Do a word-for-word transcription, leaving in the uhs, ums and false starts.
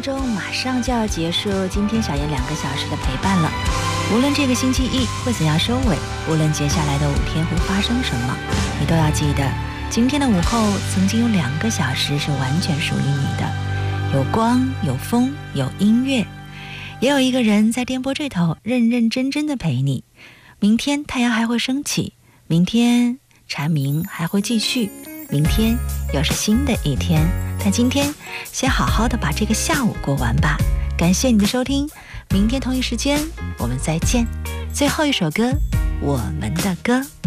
钟马上就要结束今天小妍两个小时的陪伴了。无论这个星期一会怎样收尾，无论接下来的五天会发生什么，你都要记得，今天的午后曾经有两个小时是完全属于你的，有光，有风，有音乐，也有一个人在电波这头认认真真的陪你。明天太阳还会升起，明天蝉鸣还会继续，明天又是新的一天。但今天先好好的把这个下午过完吧。感谢你的收听，明天同一时间我们再见。最后一首歌，我们的歌。